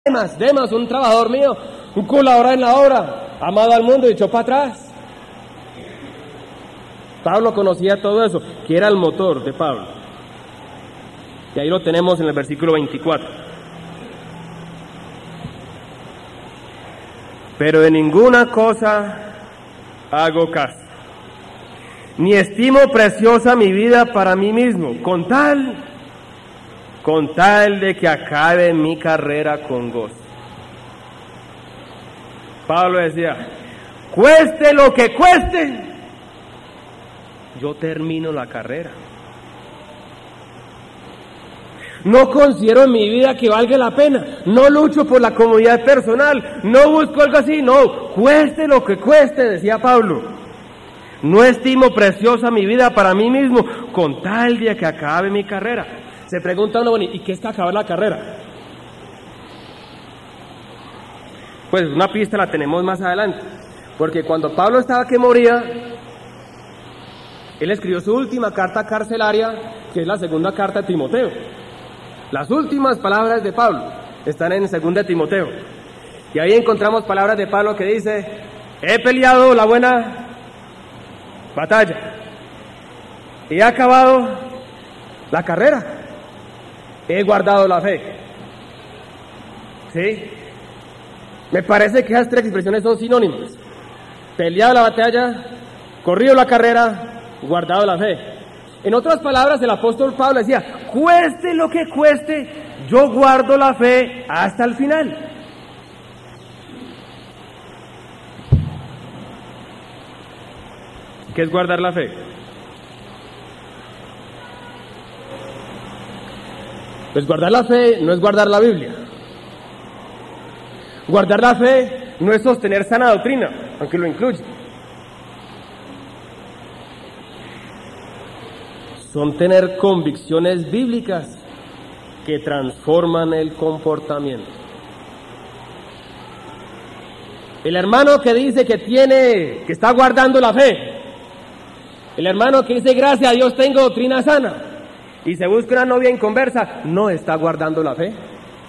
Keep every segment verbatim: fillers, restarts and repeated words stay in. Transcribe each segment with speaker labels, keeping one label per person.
Speaker 1: Demas, Demas, un trabajador mío, un colaborador en la obra, amado al mundo y echó para atrás. Pablo conocía todo eso, que era el motor de Pablo. Y ahí lo tenemos en el versículo veinticuatro. Pero de ninguna cosa hago caso, ni estimo preciosa mi vida para mí mismo, con tal, con tal de que acabe mi carrera con gozo. Pablo decía, cueste lo que cueste, yo termino la carrera. No considero en mi vida que valga la pena, no lucho por la comodidad personal, no busco algo así, no, cueste lo que cueste, decía Pablo. No estimo preciosa mi vida para mí mismo, con tal de que acabe mi carrera. Se pregunta uno, bueno, ¿y qué es que acabar la carrera? Pues una pista la tenemos más adelante, porque cuando Pablo estaba que moría, él escribió su última carta carcelaria, que es la segunda carta de Timoteo. Las últimas palabras de Pablo están en segunda de Timoteo. Y ahí encontramos palabras de Pablo que dice, he peleado la buena batalla, he acabado la carrera, he guardado la fe. ¿Sí? Me parece que esas tres expresiones son sinónimas. Peleado la batalla, corrido la carrera, guardado la fe. En otras palabras, el apóstol Pablo decía, cueste lo que cueste, yo guardo la fe hasta el final. ¿Qué es guardar la fe? Pues guardar la fe no es guardar la Biblia. Guardar la fe no es sostener sana doctrina, aunque lo incluye. Son tener convicciones bíblicas que transforman el comportamiento. El hermano que dice que tiene, que está guardando la fe, el hermano que dice gracias a Dios tengo doctrina sana y se busca una novia inconversa, no está guardando la fe.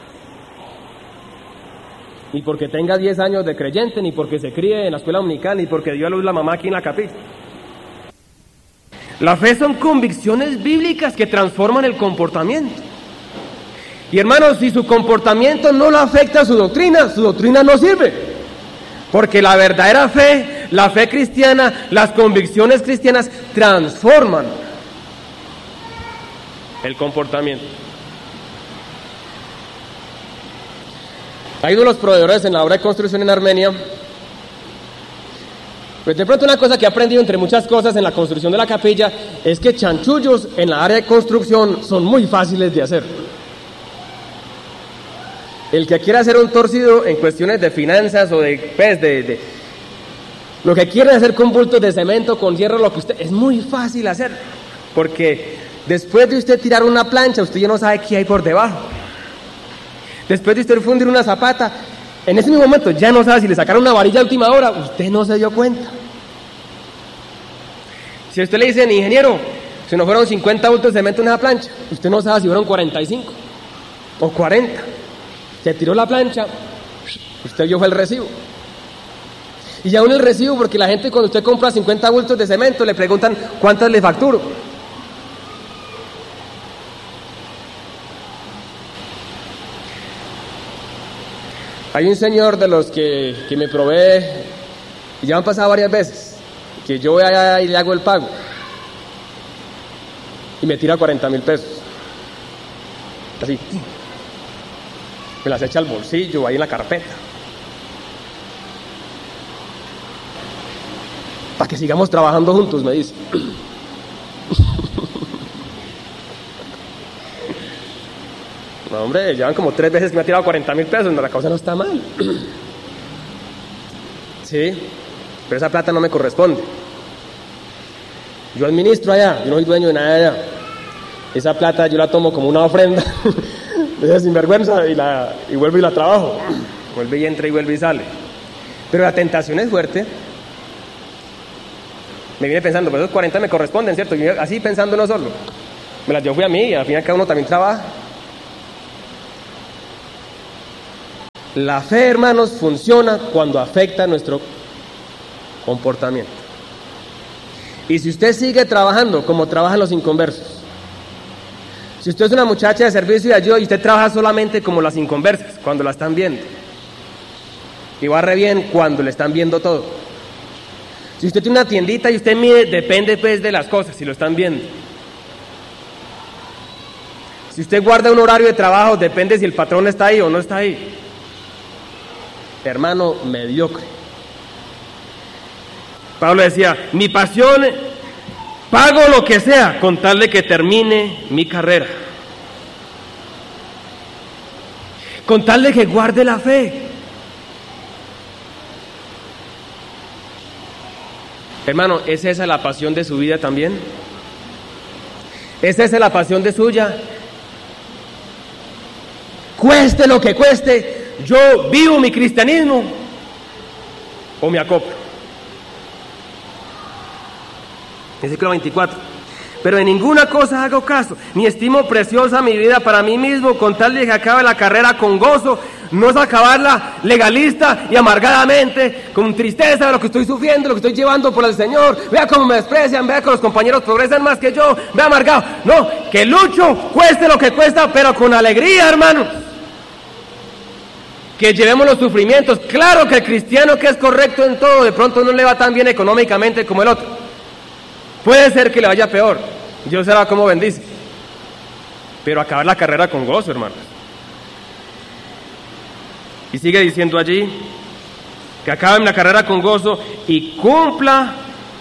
Speaker 1: Ni porque tenga diez años de creyente, ni porque se críe en la escuela dominical, ni porque dio a luz la mamá aquí en la capilla. La fe son convicciones bíblicas que transforman el comportamiento. Y hermanos, si su comportamiento no lo afecta a su doctrina, su doctrina no sirve. Porque la verdadera fe, la fe cristiana, las convicciones cristianas transforman el comportamiento. Hay uno de los proveedores en la obra de construcción en Armenia. Pues de pronto una cosa que he aprendido entre muchas cosas en la construcción de la capilla es que chanchullos en la área de construcción son muy fáciles de hacer. El que quiera hacer un torcido en cuestiones de finanzas o de, pues, de, de lo que quiera hacer con bultos de cemento, con hierro, lo que usted, es muy fácil hacer, porque después de usted tirar una plancha, usted ya no sabe qué hay por debajo. Después de usted fundir una zapata, en ese mismo momento ya no sabe si le sacaron una varilla a última hora, usted no se dio cuenta. Si a usted le dicen, ingeniero, si no fueron cincuenta bultos de cemento en esa plancha, usted no sabe si fueron cuarenta y cinco o cuarenta. Se tiró la plancha, usted vio fue el recibo. Y aún el recibo, porque la gente cuando usted compra cincuenta bultos de cemento le preguntan cuántas le facturo. Hay un señor de los que, que me provee, y ya han pasado varias veces, que yo voy allá y le hago el pago, y me tira cuarenta mil pesos, así, me las echa al bolsillo, ahí en la carpeta, para que sigamos trabajando juntos, me dice. No, hombre, llevan como tres veces que me ha tirado cuarenta mil pesos, no, la cosa no está mal. Sí, pero esa plata no me corresponde. Yo administro allá, yo no soy dueño de nada allá. Esa plata yo la tomo como una ofrenda de esa sinvergüenza y, la, y vuelvo y la trabajo. Vuelve y entra y vuelve y sale. Pero la tentación es fuerte. Me viene pensando, pues esos cuarenta me corresponden, ¿cierto? Y así pensando no solo. Me las yo fui a mí y al final cada uno también trabaja. La fe, hermanos, funciona cuando afecta nuestro comportamiento. Y si usted sigue trabajando como trabajan los inconversos, si usted es una muchacha de servicio y ayuda y usted trabaja solamente como las inconversas, cuando la están viendo, y barre bien cuando le están viendo todo. Si usted tiene una tiendita y usted mide, depende pues de las cosas, si lo están viendo. Si usted guarda un horario de trabajo, depende si el patrón está ahí o no está ahí. Hermano mediocre. Pablo decía, mi pasión, pago lo que sea con tal de que termine mi carrera, con tal de que guarde la fe. Hermano, ¿es esa la pasión de su vida también? ¿Es esa la pasión de suya? Cueste lo que cueste, yo vivo mi cristianismo o me acoplo. Versículo veinticuatro. Pero en ninguna cosa hago caso, ni estimo preciosa mi vida para mí mismo, con tal de que acabe la carrera con gozo, no es acabarla legalista y amargadamente, con tristeza de lo que estoy sufriendo, lo que estoy llevando por el Señor. Vea cómo me desprecian, vea que los compañeros progresan más que yo, vea amargado. No, que lucho, cueste lo que cuesta, pero con alegría, hermanos. Que llevemos los sufrimientos. Claro que el cristiano que es correcto en todo, de pronto no le va tan bien económicamente como el otro. Puede ser que le vaya peor. Dios sabrá cómo bendice. Pero acabar la carrera con gozo, hermanos. Y sigue diciendo allí que acaben la carrera con gozo y cumpla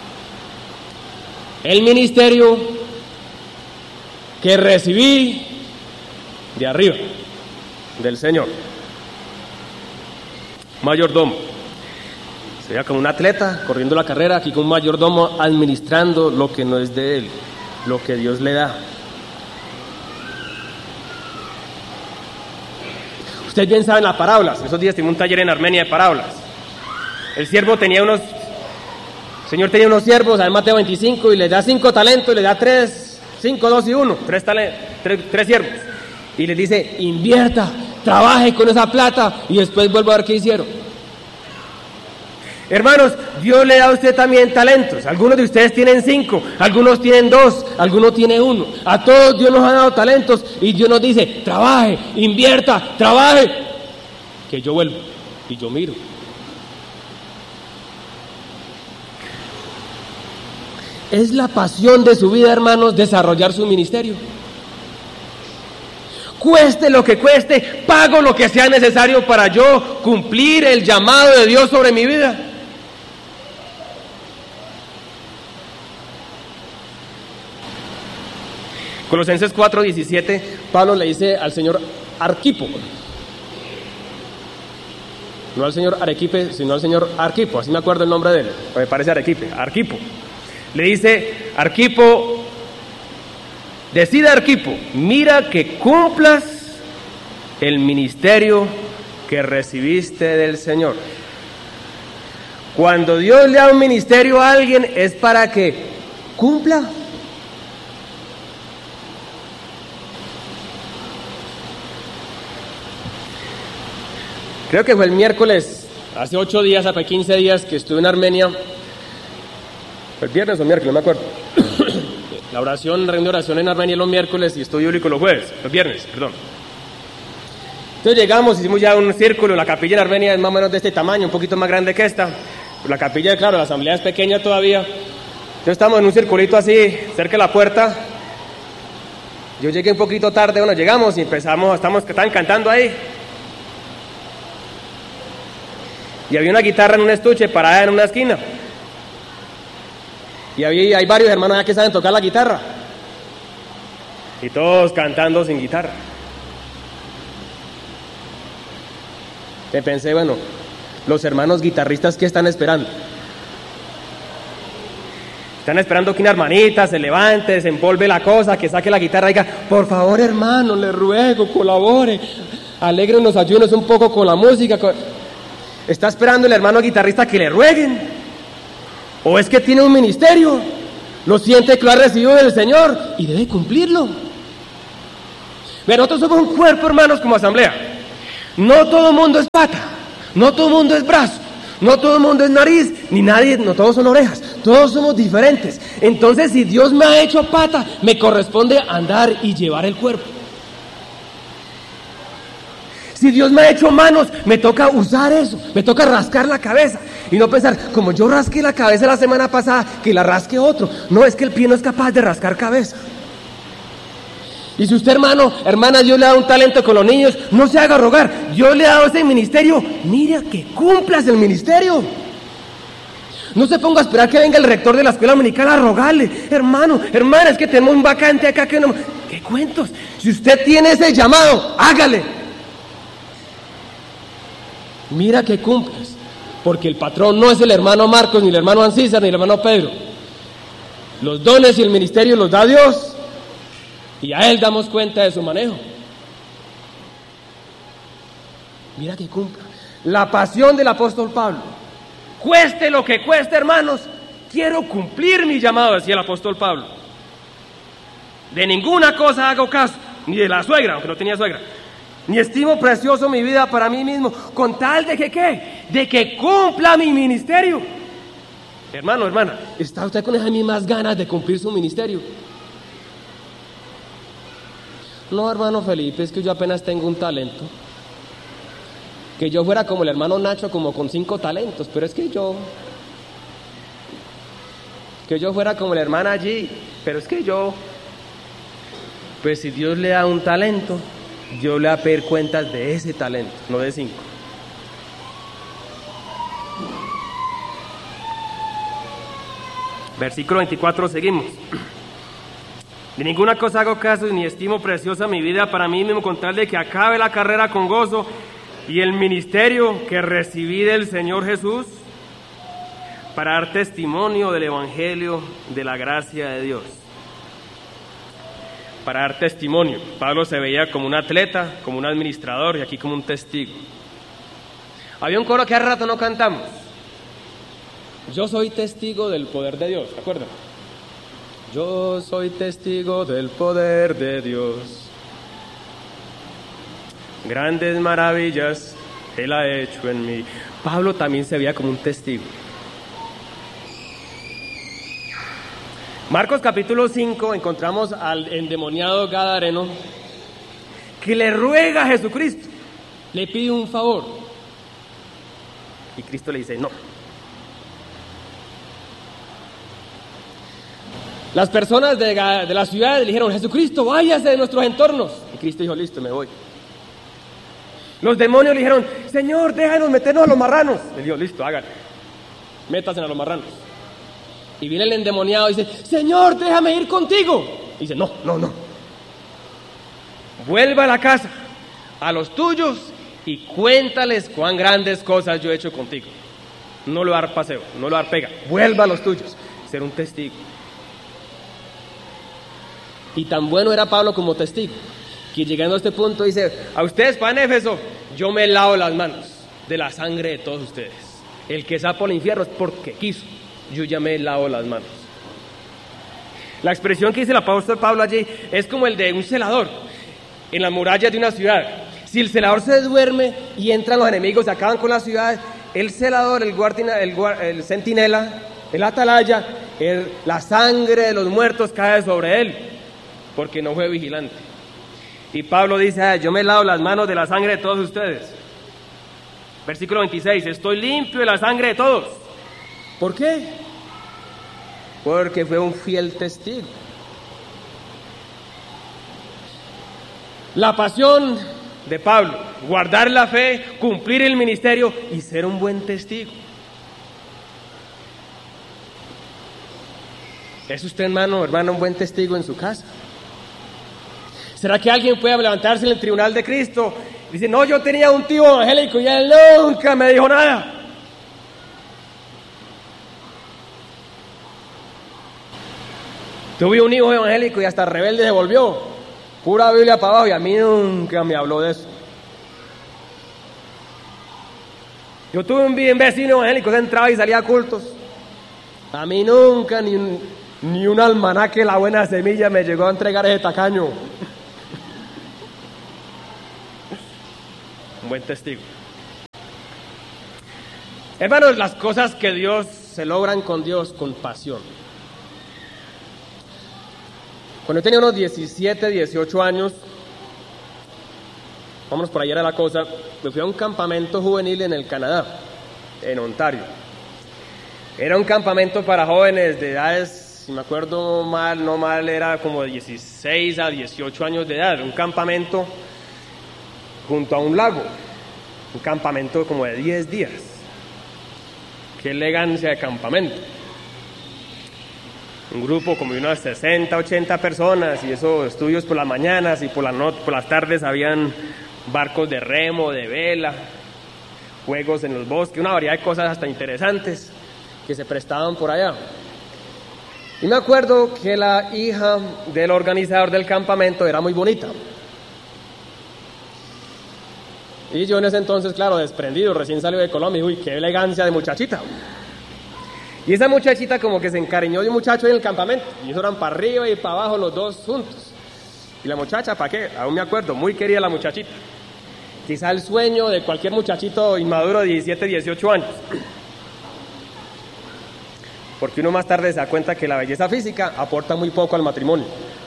Speaker 1: el ministerio que recibí de arriba, del Señor. Mayordomo. Sería como un atleta corriendo la carrera, aquí con un mayordomo administrando lo que no es de él, lo que Dios le da. Ustedes bien saben las parábolas. Esos días tuve un taller en Armenia de parábolas. El siervo tenía unos, el Señor tenía unos siervos, en Mateo veinticinco, y le da cinco talentos, y le da tres, cinco, dos y uno, tres, talentos, tres, tres siervos. Y les dice, invierta, trabaje con esa plata, y después vuelvo a ver qué hicieron. Hermanos, Dios le da a usted también talentos. Algunos de ustedes tienen cinco, algunos tienen dos, algunos tienen uno. A todos Dios nos ha dado talentos y Dios nos dice, trabaje, invierta, trabaje, que yo vuelvo y yo miro. Es la pasión de su vida, hermanos, desarrollar su ministerio. Cueste lo que cueste, pago lo que sea necesario para yo cumplir el llamado de Dios sobre mi vida. Colosenses cuatro diecisiete, Pablo le dice al señor Arquipo, no al señor Arequipe, sino al señor Arquipo, así me acuerdo el nombre de él, me parece Arequipe, Arquipo. Le dice, Arquipo, decide Arquipo, mira que cumplas el ministerio que recibiste del Señor. Cuando Dios le da un ministerio a alguien es para que cumpla. Creo que fue el miércoles, hace ocho días, hace quince días que estuve en Armenia. ¿El viernes o miércoles? No me acuerdo. La oración, reunión de oración en Armenia los miércoles y estudio bíblico los jueves, los viernes, perdón. Entonces llegamos, hicimos ya un círculo, la capilla en Armenia es más o menos de este tamaño, un poquito más grande que esta. La capilla, claro, la asamblea es pequeña todavía. Entonces estamos en un circulito así, cerca de la puerta. Yo llegué un poquito tarde, bueno, llegamos y empezamos, estamos, estaban cantando ahí. Y había una guitarra en un estuche parada en una esquina. Y había, hay varios hermanos allá que saben tocar la guitarra. Y todos cantando sin guitarra. Me pensé, bueno, los hermanos guitarristas, ¿qué están esperando? Están esperando que una hermanita se levante, desenvolve la cosa, que saque la guitarra y diga, por favor, hermano, le ruego, colabore, alégrenos, ayúdenos un poco con la música. ¿Está esperando el hermano guitarrista que le rueguen? ¿O es que tiene un ministerio? Lo siente que lo ha recibido del Señor y debe cumplirlo. Pero nosotros somos un cuerpo, hermanos, como asamblea. No todo el mundo es pata, no todo el mundo es brazo, no todo el mundo es nariz, ni nadie, no todos son orejas, todos somos diferentes. Entonces, si Dios me ha hecho pata, me corresponde andar y llevar el cuerpo. Si Dios me ha hecho manos, me toca usar eso, me toca rascar la cabeza y no pensar, como yo rasqué la cabeza la semana pasada, que la rasque otro. No, es que el pie no es capaz de rascar cabeza. Y si usted, hermano, hermana, Dios le da un talento con los niños, no se haga rogar. Dios le ha dado ese ministerio, mira que cumplas el ministerio. No se ponga a esperar que venga el rector de la escuela dominical a rogarle, hermano, hermana, es que tenemos un vacante acá que no... ¿Qué cuentos? Si usted tiene ese llamado, hágale. Mira que cumples, porque el patrón no es el hermano Marcos, ni el hermano Ancísar, ni el hermano Pedro. Los dones y el ministerio los da Dios, y a Él damos cuenta de su manejo. Mira que cumpla. La pasión del apóstol Pablo. Cueste lo que cueste, hermanos, quiero cumplir mi llamado, decía el apóstol Pablo. De ninguna cosa hago caso, ni de la suegra, aunque no tenía suegra. Ni estimo precioso mi vida para mí mismo, con tal de que, ¿qué? De que cumpla mi ministerio. Hermano, hermana, ¿está usted con esas mismas ganas de cumplir su ministerio? No, hermano Felipe, es que yo apenas tengo un talento. Que yo fuera como el hermano Nacho, como con cinco talentos, pero es que yo... Que yo fuera como la hermana allí, pero es que yo... Pues si Dios le da un talento, Dios le va a pedir cuentas de ese talento, no de cinco. Versículo veinticuatro, seguimos. De ninguna cosa hago caso, ni estimo preciosa mi vida para mí mismo, con tal de que acabe la carrera con gozo y el ministerio que recibí del Señor Jesús, para dar testimonio del Evangelio de la gracia de Dios. Para dar testimonio. Pablo se veía como un atleta, como un administrador, y aquí como un testigo. Había un coro que hace rato no cantamos. Yo soy testigo del poder de Dios, ¿de acuerdo? Yo soy testigo del poder de Dios. Grandes maravillas Él ha hecho en mí. Pablo también se veía como un testigo. Marcos capítulo cinco, encontramos al endemoniado gadareno que le ruega a Jesucristo, le pide un favor, y Cristo le dice no. Las personas de, de la ciudad le dijeron, Jesucristo, váyase de nuestros entornos, y Cristo dijo, listo, me voy. Los demonios le dijeron, Señor, déjanos meternos a los marranos. Le dijo, listo, háganlo, métanse a los marranos. Y viene el endemoniado y dice, Señor, déjame ir contigo. Y dice, no, no, no. Vuelva a la casa, a los tuyos, y cuéntales cuán grandes cosas yo he hecho contigo. No le va a dar paseo, no le va a dar pega. Vuelva a los tuyos, ser un testigo. Y tan bueno era Pablo como testigo, que llegando a este punto dice, a ustedes, pan Éfeso, yo me lavo las manos de la sangre de todos ustedes. El que está por el infierno es porque quiso. Yo ya me lavo las manos. La expresión que dice el apóstol Pablo allí es como el de un celador en las murallas de una ciudad. Si el celador se duerme y entran los enemigos, se acaban con la ciudad, el celador, el guardia, el, el centinela, el atalaya, el, la sangre de los muertos cae sobre él, porque no fue vigilante. Y Pablo dice, ah, yo me lavo las manos de la sangre de todos ustedes. Versículo veintiséis, estoy limpio de la sangre de todos. ¿Por qué? Porque fue un fiel testigo. La pasión de Pablo, guardar la fe, cumplir el ministerio y ser un buen testigo. ¿Es usted, hermano, hermana, un buen testigo en su casa? ¿Será que alguien puede levantarse en el tribunal de Cristo y decir, no, yo tenía un tío evangélico y él nunca me dijo nada? Tuve un hijo evangélico y hasta rebelde se volvió. Pura Biblia para abajo y a mí nunca me habló de eso. Yo tuve un vecino evangélico que entraba y salía a cultos. A mí nunca ni un, ni un almanaque La Buena Semilla me llegó a entregar ese tacaño. buen testigo. Hermanos, las cosas que Dios se logran con Dios con pasión. Cuando yo tenía unos diecisiete, dieciocho años, vámonos por allá era la cosa, me fui a un campamento juvenil en el Canadá, en Ontario. Era un campamento para jóvenes de edades, si me acuerdo mal, no mal, era como de dieciséis a dieciocho años de edad. Un campamento junto a un lago, un campamento como de diez días. Qué elegancia de campamento. Un grupo como de unas sesenta, ochenta personas, y esos estudios por las mañanas y por, la not- por las tardes habían barcos de remo, de vela, juegos en los bosques, una variedad de cosas hasta interesantes que se prestaban por allá. Y me acuerdo que la hija del organizador del campamento era muy bonita. Y yo en ese entonces, claro, desprendido, recién salió de Colombia, uy, qué elegancia de muchachita. Y esa muchachita como que se encariñó de un muchacho en el campamento, y ellos eran para arriba y para abajo los dos juntos. Y la muchacha, ¿para qué? Aún me acuerdo, muy querida la muchachita. Quizá el sueño de cualquier muchachito inmaduro de diecisiete, dieciocho años. Porque uno más tarde se da cuenta que la belleza física aporta muy poco al matrimonio.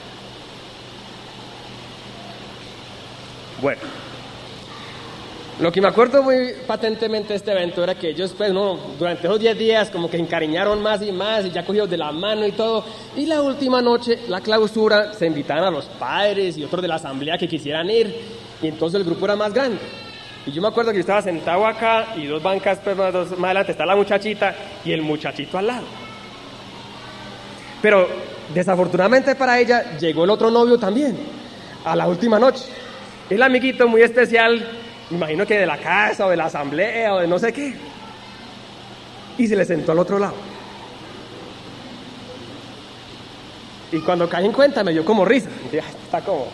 Speaker 1: Bueno, lo que me acuerdo muy patentemente de este evento era que ellos, pues, no, durante esos diez días como que encariñaron más y más y ya cogidos de la mano y todo. Y la última noche, la clausura, se invitaban a los padres y otros de la asamblea que quisieran ir. Y entonces el grupo era más grande. Y yo me acuerdo que yo estaba sentado acá y dos bancas pues, más, dos, más adelante está la muchachita y el muchachito al lado. Pero desafortunadamente para ella llegó el otro novio también, a la última noche. El amiguito muy especial, imagino que de la casa o de la asamblea o de no sé qué. Y se le sentó al otro lado. Y cuando caí en cuenta me dio como risa. Dije, está como...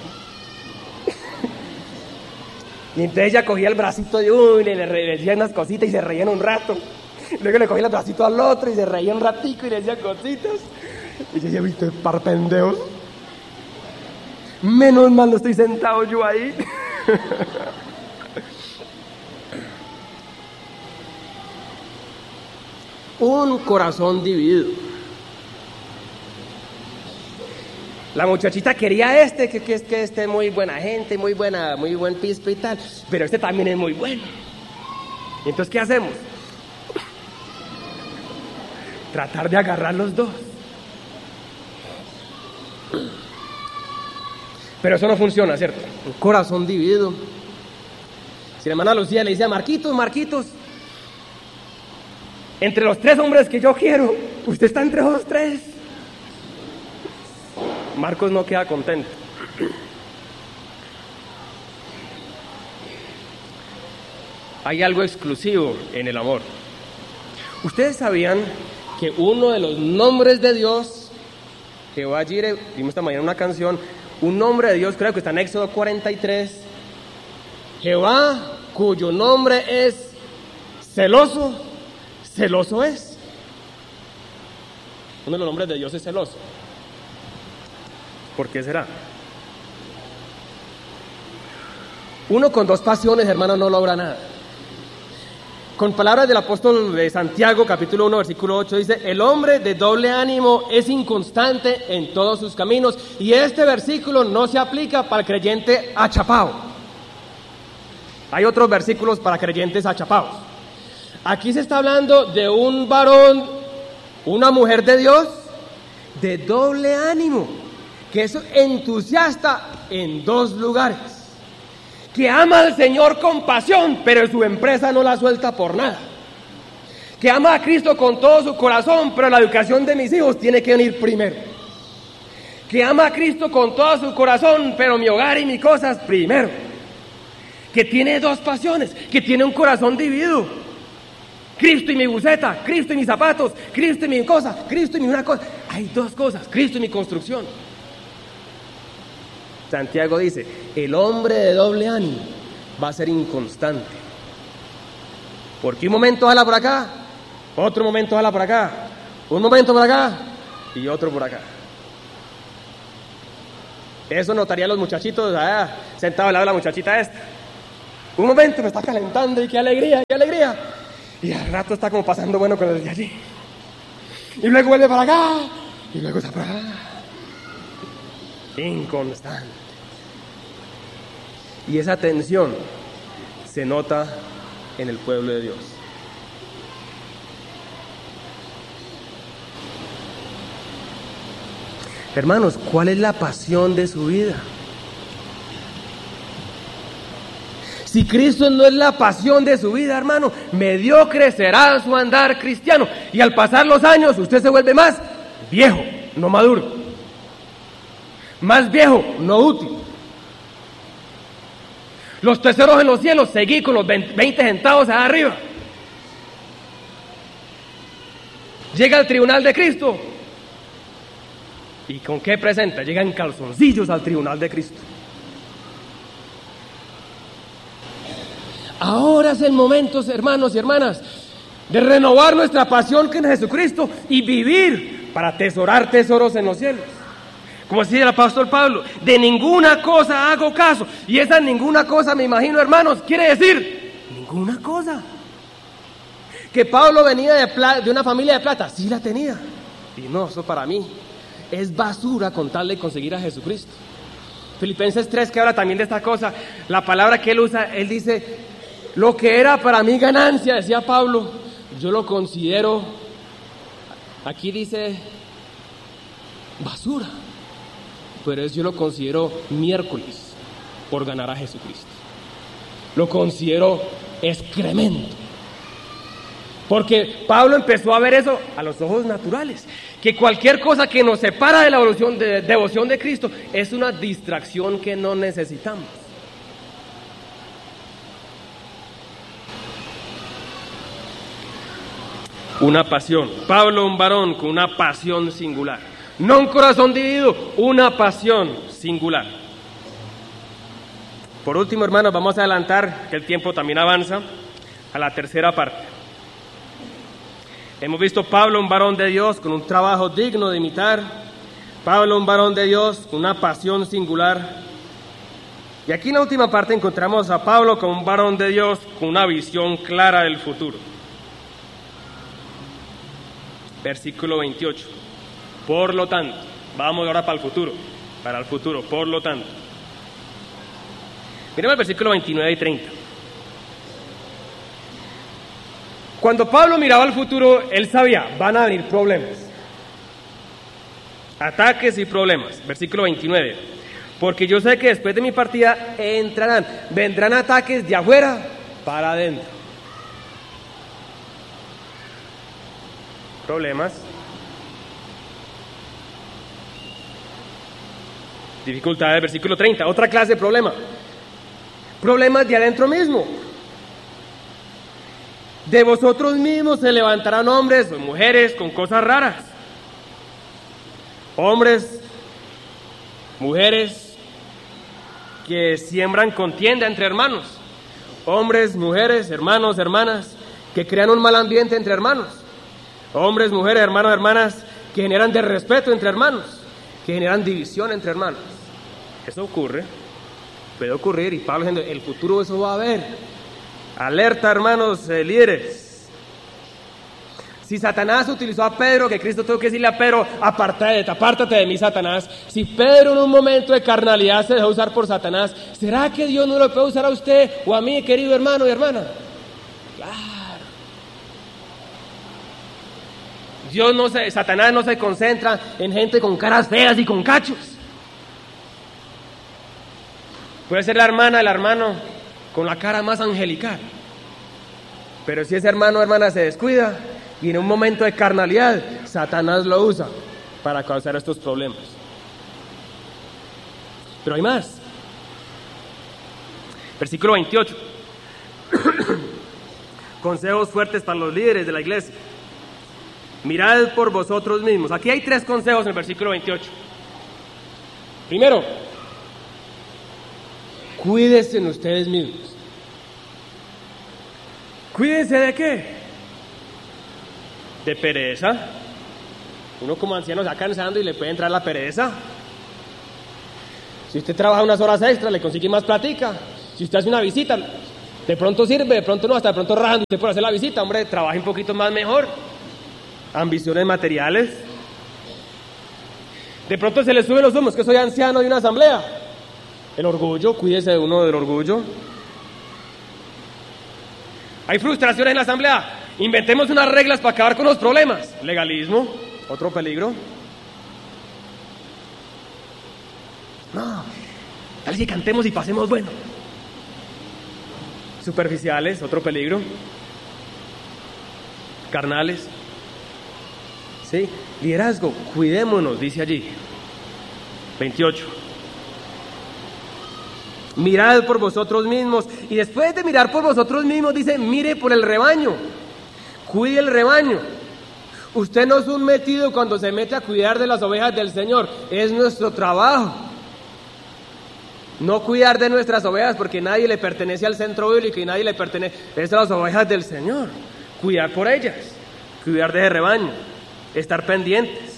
Speaker 1: Y entonces ella cogía el bracito de uno y le, le decía unas cositas y se reían un rato. Luego le cogía el bracito al otro y se reía un ratico y le decía cositas. Y yo decía, ¿viste, par pendejos? Menos mal no estoy sentado yo ahí. Un corazón dividido. La muchachita quería este, que, que es que este es muy buena gente, muy buena, muy buen pispe y tal, pero este también es muy bueno. ¿Y entonces qué hacemos? Tratar de agarrar los dos. Pero eso no funciona, ¿cierto? Un corazón dividido. Si la hermana Lucía le dice a Marquitos, Marquitos, entre los tres hombres que yo quiero, usted está entre los tres. Marcos no queda contento. Hay algo exclusivo en el amor. ¿Ustedes sabían que uno de los nombres de Dios, Jehová Jireh, vimos esta mañana una canción, un nombre de Dios, creo que está en Éxodo cuarenta y tres, Jehová, cuyo nombre es celoso, celoso es. Uno de los nombres de Dios es celoso. ¿Por qué será? Uno con dos pasiones, hermano, no logra nada. Con palabras del apóstol de Santiago, capítulo uno, versículo ocho, dice, el hombre de doble ánimo es inconstante en todos sus caminos. Y este versículo no se aplica para el creyente achapao. Hay otros versículos para creyentes achapaos. Aquí se está hablando de un varón, una mujer de Dios, de doble ánimo, que es entusiasta en dos lugares, que ama al Señor con pasión, pero su empresa no la suelta por nada, que ama a Cristo con todo su corazón, pero la educación de mis hijos tiene que venir primero, que ama a Cristo con todo su corazón, pero mi hogar y mis cosas primero, que tiene dos pasiones, que tiene un corazón dividido, Cristo y mi buceta, Cristo y mis zapatos, Cristo y mi cosa, Cristo y mi una cosa, hay dos cosas, Cristo y mi construcción. Santiago dice, el hombre de doble ánimo va a ser inconstante. Porque un momento jala por acá, otro momento jala por acá, un momento por acá y otro por acá. Eso notarían los muchachitos allá, sentados al lado de la muchachita esta. Un momento me está calentando y qué alegría, qué alegría. Y al rato está como pasando bueno con el de allí. Y luego vuelve para acá. Y luego está para acá. Inconstante. Y esa tensión se nota en el pueblo de Dios. Hermanos, ¿cuál es la pasión de su vida? Si Cristo no es la pasión de su vida, hermano, mediocre será su andar cristiano. Y al pasar los años, usted se vuelve más viejo, no maduro. Más viejo, no útil. Los tesoros en los cielos, seguí con los veinte centavos allá arriba. Llega al tribunal de Cristo. ¿Y con qué presenta? Llega en calzoncillos al tribunal de Cristo. Ahora es el momento, hermanos y hermanas, de renovar nuestra pasión que es Jesucristo y vivir para atesorar tesoros en los cielos. Como decía el apóstol Pablo, de ninguna cosa hago caso. Y esa ninguna cosa, me imagino, hermanos, quiere decir ninguna cosa. Que Pablo venía de, pla- de una familia de plata, sí la tenía. Y no, eso para mí es basura con tal de conseguir a Jesucristo. Filipenses tres, que habla también de esta cosa, la palabra que él usa, él dice, lo que era para mí ganancia, decía Pablo, yo lo considero, aquí dice, basura, pero es, yo lo considero miércoles por ganar a Jesucristo. Lo considero excremento. Porque Pablo empezó a ver eso a los ojos naturales, que cualquier cosa que nos separa de la devoción de, devoción de Cristo es una distracción que no necesitamos. Una pasión. Pablo, un varón con una pasión singular. No un corazón dividido, una pasión singular. Por último, hermanos, vamos a adelantar, que el tiempo también avanza, a la tercera parte. Hemos visto Pablo, un varón de Dios, con un trabajo digno de imitar. Pablo, un varón de Dios, con una pasión singular. Y aquí en la última parte encontramos a Pablo como un varón de Dios, con una visión clara del futuro. Versículo veintiocho. Por lo tanto, vamos ahora para el futuro, para el futuro, por lo tanto. Miremos el versículo veintinueve y treinta. Cuando Pablo miraba al futuro, él sabía, van a venir problemas. Ataques y problemas. Versículo veintinueve. Porque yo sé que después de mi partida entrarán, vendrán ataques de afuera para adentro. Problemas. Dificultades. Versículo treinta. Otra clase de problema. Problemas de adentro mismo. De vosotros mismos se levantarán hombres o mujeres con cosas raras. Hombres, mujeres que siembran contienda entre hermanos. Hombres, mujeres, hermanos, hermanas que crean un mal ambiente entre hermanos. Hombres, mujeres, hermanos, hermanas que generan desrespeto entre hermanos, que generan división entre hermanos. Eso ocurre, puede ocurrir, y Pablo diciendo, el futuro eso va a haber. Alerta, hermanos, eh, líderes. Si Satanás utilizó a Pedro, que Cristo tuvo que decirle a Pedro, apártate, apártate de mí, Satanás. Si Pedro en un momento de carnalidad se dejó usar por Satanás, ¿será que Dios no lo puede usar a usted o a mí, querido hermano y hermana? Claro. Dios no se, Satanás no se concentra en gente con caras feas y con cachos. Puede ser la hermana, el hermano con la cara más angelical. Pero si ese hermano o hermana se descuida y en un momento de carnalidad, Satanás lo usa para causar estos problemas. Pero hay más. Versículo veintiocho. Consejos fuertes para los líderes de la iglesia. Mirad por vosotros mismos. Aquí hay tres consejos en el versículo veintiocho. Primero, cuídense en ustedes mismos. ¿Cuídense de qué? De pereza. Uno como anciano se va cansando y le puede entrar la pereza. Si usted trabaja unas horas extras, le consigue más platica. Si usted hace una visita, De pronto sirve, de pronto no, hasta de pronto rajan usted por hacer la visita. Hombre, trabaje un poquito más mejor. Ambiciones materiales. De pronto se le suben los humos, que soy anciano de una asamblea. El orgullo, cuídese de uno del orgullo. Hay frustraciones en la asamblea. Inventemos unas reglas para acabar con los problemas. Legalismo, otro peligro. No, tal si cantemos y pasemos bueno. Superficiales, otro peligro. Carnales. Sí, liderazgo, cuidémonos, dice allí. veintiocho. Mirad por vosotros mismos. Y después de mirar por vosotros mismos, dice, mire por el rebaño. Cuide el rebaño. Usted no es un metido cuando se mete a cuidar de las ovejas del Señor. Es nuestro trabajo. No cuidar de nuestras ovejas porque nadie le pertenece al centro bíblico y nadie le pertenece. Es las ovejas del Señor. Cuidar por ellas. Cuidar de ese rebaño. Estar pendientes.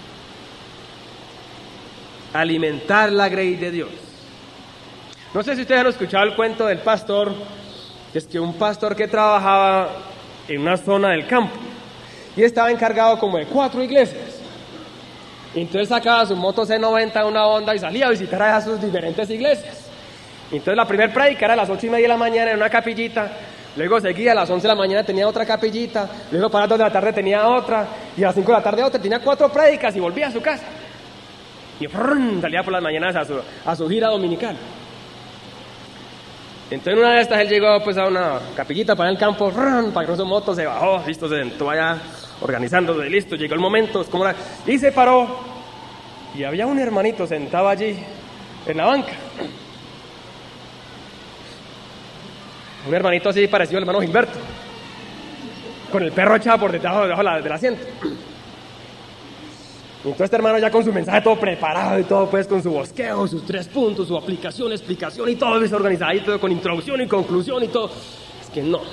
Speaker 1: Alimentar la grey de Dios. No sé si ustedes han escuchado el cuento del pastor. Es que un pastor que trabajaba en una zona del campo y estaba encargado como de cuatro iglesias. Y entonces sacaba su moto C noventa, una Honda, y salía a visitar a sus diferentes iglesias. Y entonces la primera prédica era a las ocho y media de la mañana en una capillita. Luego seguía a las once de la mañana, tenía otra capillita. Luego para las dos de la tarde tenía otra. Y a las cinco de la tarde otra. Tenía cuatro prédicas y volvía a su casa. Y ¡frum! Salía por las mañanas a su, a su gira dominical. Entonces en una de estas él llegó pues a una capillita para el campo, ¡frum! Paró su moto, se bajó, listo, se sentó allá organizándose, listo, llegó el momento, es como era, y se paró. Y había un hermanito sentado allí en la banca. Un hermanito así parecido al hermano Gilberto, con el perro echado por debajo, debajo del asiento. Y entonces este hermano ya con su mensaje todo preparado y todo pues con su bosqueo, sus tres puntos, su aplicación, explicación y todo eso organizadito con introducción y conclusión y todo. Es que no.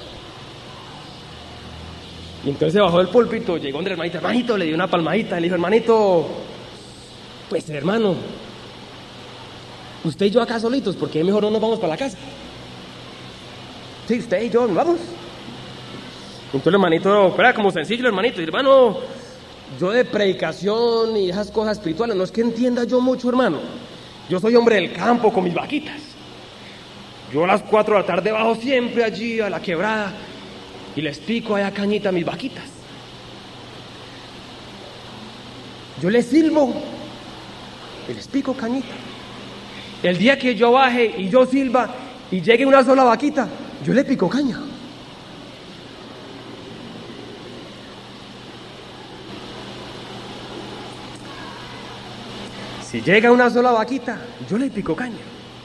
Speaker 1: Y entonces se bajó del púlpito, llegó donde el hermanito, hermanito, le dio una palmadita, le dijo, hermanito, pues hermano, usted y yo acá solitos, porque mejor no nos vamos para la casa. Sí, usted y yo, vamos. Entonces el hermanito, era como sencillo el hermanito, y hermano, yo de predicación y esas cosas espirituales, no es que entienda yo mucho, hermano. Yo soy hombre del campo con mis vaquitas. Yo a las cuatro de la tarde bajo siempre allí a la quebrada y les pico allá cañita a mis vaquitas. Yo les silbo y les pico cañita. El día que yo baje y yo silba y llegue una sola vaquita, yo le pico caña. Si llega una sola vaquita, yo le pico caña.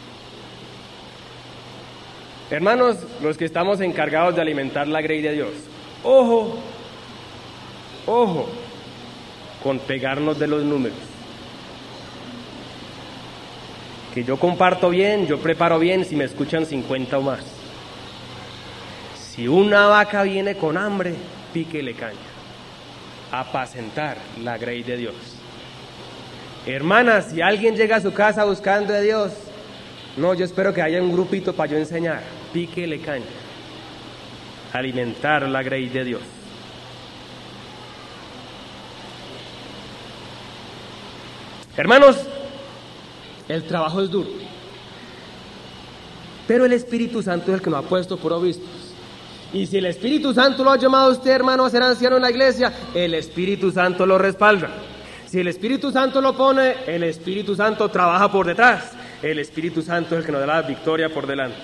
Speaker 1: Hermanos, los que estamos encargados de alimentar la grey de Dios, ojo, ojo, con pegarnos de los números. Que yo comparto bien, yo preparo bien si me escuchan cincuenta o más. Si una vaca viene con hambre, píquele caña. Apacentar la grey de Dios. Hermanas, si alguien llega a su casa buscando a Dios, no, yo espero que haya un grupito para yo enseñar. Píquele caña. Alimentar la grey de Dios. Hermanos, el trabajo es duro, pero el Espíritu Santo es el que nos ha puesto por obispos. Y si el Espíritu Santo lo ha llamado a usted, hermano, a ser anciano en la iglesia, el Espíritu Santo lo respalda. Si el Espíritu Santo lo pone, el Espíritu Santo trabaja por detrás. El Espíritu Santo es el que nos da la victoria por delante.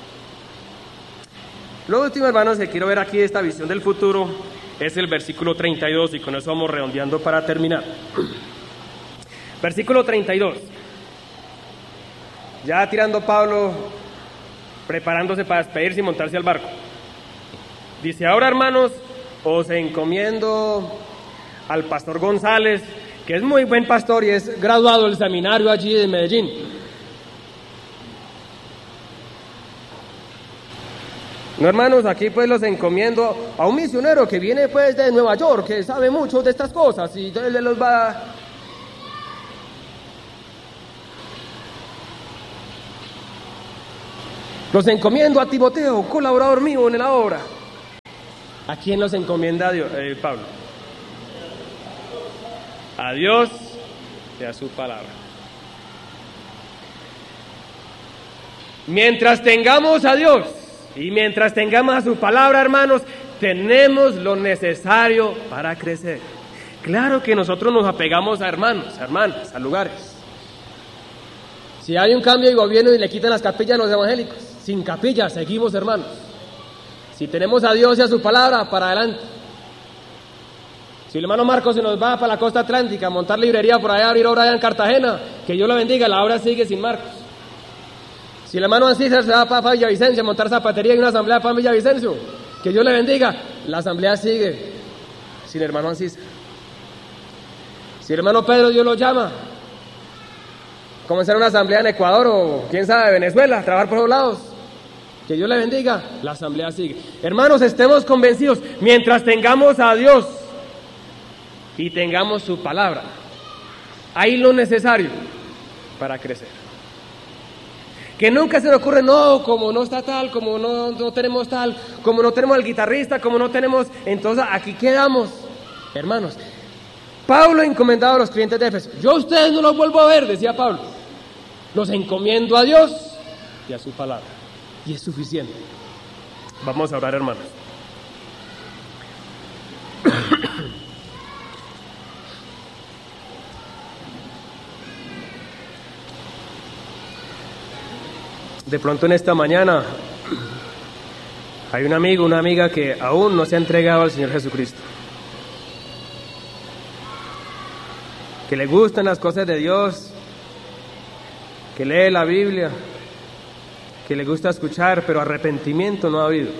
Speaker 1: Lo último, hermanos, que quiero ver aquí de esta visión del futuro es el versículo treinta y dos, y con eso vamos redondeando para terminar. Versículo treinta y dos. Ya tirando Pablo, preparándose para despedirse y montarse al barco. Dice, ahora, hermanos, os encomiendo al pastor González, que es muy buen pastor y es graduado del seminario allí de Medellín. No, hermanos, aquí pues los encomiendo a un misionero que viene pues de Nueva York, que sabe mucho de estas cosas y él los va... Los encomiendo a Timoteo, colaborador mío en la obra. ¿A quién los encomienda Dios, eh, Pablo? A Dios y a su palabra. Mientras tengamos a Dios y mientras tengamos a su palabra, hermanos, tenemos lo necesario para crecer. Claro que nosotros nos apegamos a hermanos, a hermanas, a lugares. Si hay un cambio de gobierno y le quitan las capillas a los evangélicos, sin capillas seguimos, hermanos. Si tenemos a Dios y a su palabra, para adelante. Si el hermano Marcos se nos va para la costa atlántica a montar librería por allá, abrir obra allá en Cartagena, que Dios lo bendiga, la obra sigue sin Marcos. Si el hermano Ancísar se va para Villavicencio a montar zapatería y una asamblea para Villavicencio, que Dios le bendiga, la asamblea sigue sin el hermano Ancísar. Si el hermano Pedro Dios lo llama, comenzar una asamblea en Ecuador o quién sabe, Venezuela, trabajar por los lados, que Dios le bendiga, la asamblea sigue. Hermanos, estemos convencidos, mientras tengamos a Dios y tengamos su palabra, hay lo necesario para crecer. Que nunca se le ocurre, no, como no está tal, como no, no tenemos tal, como no tenemos al guitarrista, como no tenemos, entonces aquí quedamos. Hermanos, Pablo encomendaba a los clientes de Éfeso, yo a ustedes no los vuelvo a ver, decía Pablo, los encomiendo a Dios y a su palabra, y es suficiente. Vamos a orar, hermanos. De pronto en esta mañana hay un amigo, una amiga que aún no se ha entregado al Señor Jesucristo, que le gustan las cosas de Dios, que lee la Biblia, que le gusta escuchar, pero arrepentimiento no ha habido.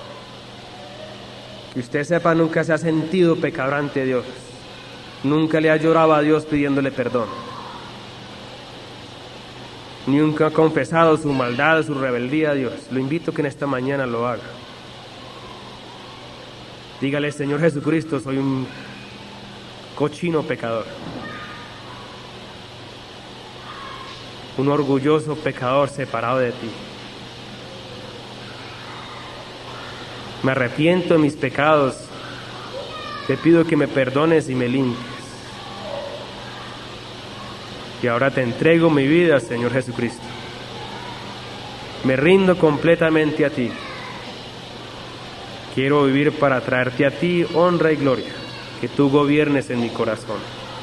Speaker 1: Que usted sepa, nunca se ha sentido pecador ante Dios, nunca le ha llorado a Dios pidiéndole perdón, nunca ha confesado su maldad, su rebeldía a Dios. Lo invito a que en esta mañana lo haga. Dígale, Señor Jesucristo, soy un cochino pecador, un orgulloso pecador separado de ti. Me arrepiento de mis pecados, te pido que me perdones y me limpies. Y ahora te entrego mi vida, Señor Jesucristo. Me rindo completamente a ti. Quiero vivir para traerte a ti honra y gloria, que tú gobiernes en mi corazón.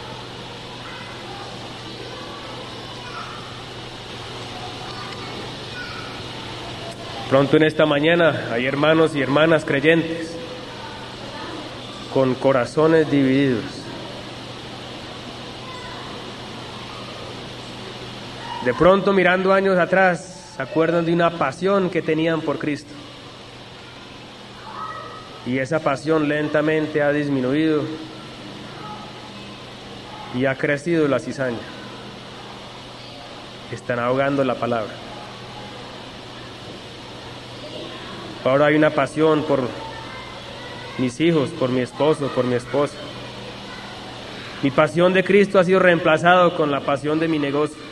Speaker 1: Pronto en esta mañana hay hermanos y hermanas creyentes con corazones divididos. De pronto, mirando años atrás, se acuerdan de una pasión que tenían por Cristo. Y esa pasión lentamente ha disminuido y ha crecido la cizaña. Están ahogando la palabra. Ahora hay una pasión por mis hijos, por mi esposo, por mi esposa. Mi pasión de Cristo ha sido reemplazado con la pasión de mi negocio.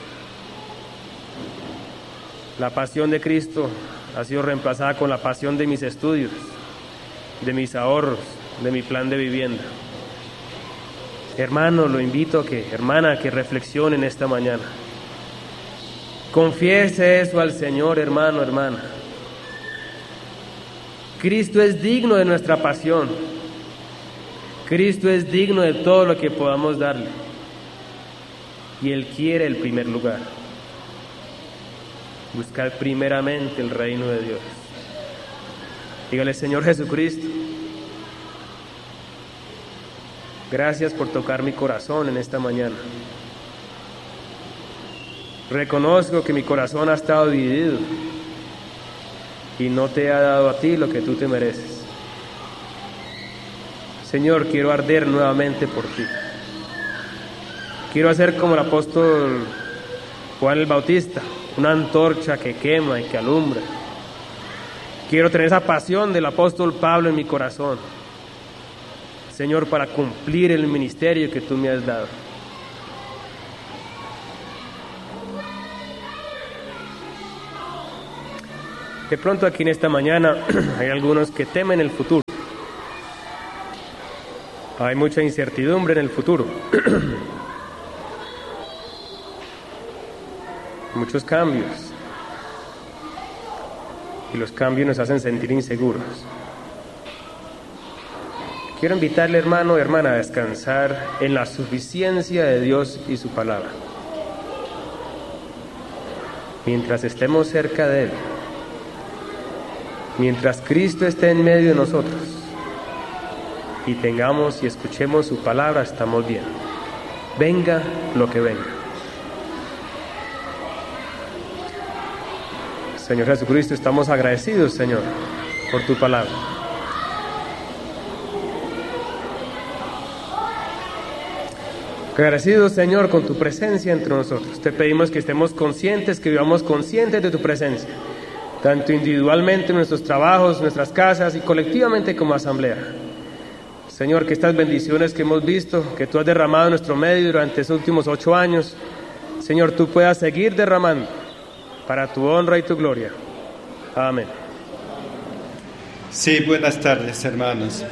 Speaker 1: La pasión de Cristo ha sido reemplazada con la pasión de mis estudios, de mis ahorros, de mi plan de vivienda. Hermano, lo invito a que, hermana, que reflexionen esta mañana. Confiese eso al Señor, hermano, hermana. Cristo es digno de nuestra pasión. Cristo es digno de todo lo que podamos darle. Y Él quiere el primer lugar. Buscar primeramente el reino de Dios. Dígale, Señor Jesucristo, gracias por tocar mi corazón en esta mañana. Reconozco que mi corazón ha estado dividido y no te ha dado a ti lo que tú te mereces. Señor, quiero arder nuevamente por ti. Quiero hacer como el apóstol Juan el Bautista, una antorcha que quema y que alumbra. Quiero tener esa pasión del apóstol Pablo en mi corazón, Señor, para cumplir el ministerio que tú me has dado. De pronto aquí en esta mañana hay algunos que temen el futuro. Hay mucha incertidumbre en el futuro. Muchos cambios. Y los cambios nos hacen sentir inseguros. Quiero invitarle, hermano y hermana, a descansar en la suficiencia de Dios y su palabra. Mientras estemos cerca de Él, mientras Cristo esté en medio de nosotros y tengamos y escuchemos su palabra, estamos bien. Venga lo que venga. Señor Jesucristo, estamos agradecidos, Señor, por tu palabra. Agradecidos, Señor, con tu presencia entre nosotros. Te pedimos que estemos conscientes, que vivamos conscientes de tu presencia, tanto individualmente en nuestros trabajos, nuestras casas y colectivamente como asamblea. Señor, que estas bendiciones que hemos visto, que tú has derramado en nuestro medio durante estos últimos ocho años, Señor, tú puedas seguir derramando para tu honra y tu gloria. Amén.
Speaker 2: Sí, buenas tardes, hermanos.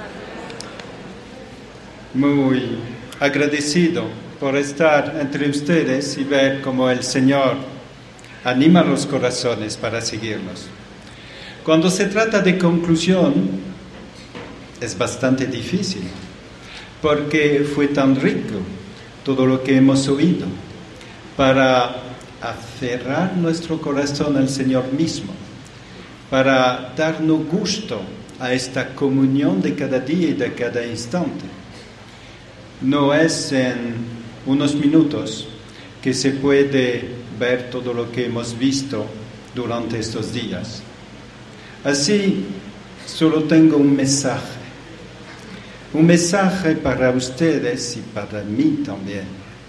Speaker 2: Muy agradecido por estar entre ustedes y ver cómo el Señor anima los corazones para seguirnos. Cuando se trata de conclusión, es bastante difícil, porque fue tan rico todo lo que hemos oído para aferrar nuestro corazón al Señor mismo, para darnos gusto a esta comunión de cada día y de cada instante. No es en unos minutos que se puede ver todo lo que hemos visto durante estos días. Así, solo tengo un mensaje, un mensaje para ustedes y para mí también.